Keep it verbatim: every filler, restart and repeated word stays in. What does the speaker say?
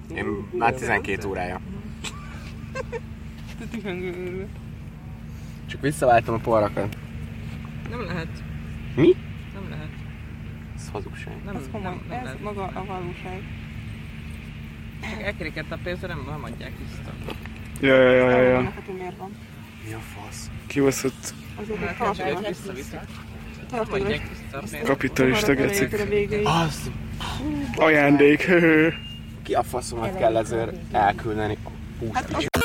Én már tizenkét órája. Csak visszaváltam a poharakat. Nem lehet. Mi? Nem lehet. Ez hazugság. Nem, Ez komoly, nem, nem ez lehet. maga a valóság. Csak elkerikett a pénzt, nem, nem adják vissza. Ja, ja, ja, ja, ja. Neked miért van? Mi a fasz? Kibaszott Azért, hogy Hát, tartod hogy a vissza-vissza. Nem tartod adják a vissza a pénzt. kapitalista gecik. a végéig. Az! Ajándék. Ki a faszomat kell ezért elküldeni? Húsz Hát kicsit.